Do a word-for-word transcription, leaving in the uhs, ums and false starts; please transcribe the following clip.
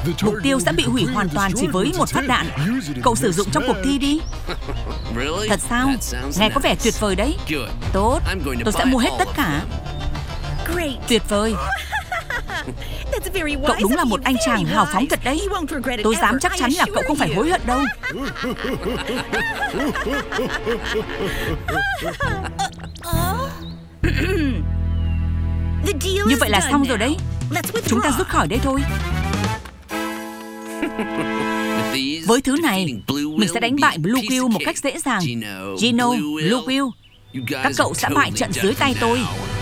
Mục tiêu sẽ bị hủy hoàn toàn chỉ với một phát đạn. Cậu sử dụng trong cuộc thi đi. Thật sao? Nghe có vẻ tuyệt vời đấy. Tốt, tôi sẽ mua hết tất cả. Tuyệt vời. Cậu đúng là một anh chàng hào phóng thật đấy. Tôi dám chắc chắn là cậu không phải hối hận đâu. Như vậy là xong rồi đấy. Chúng ta rút khỏi đây thôi. Với thứ này, mình sẽ đánh bại Blue Whale một cách dễ dàng. Gino, Blue Whale, các cậu sẽ bại trận dưới tay tôi.